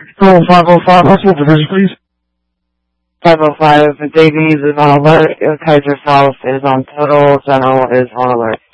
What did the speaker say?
Call 505 hospital division, please. 505, Davies is on alert, Kaiser South is on total, General is on alert.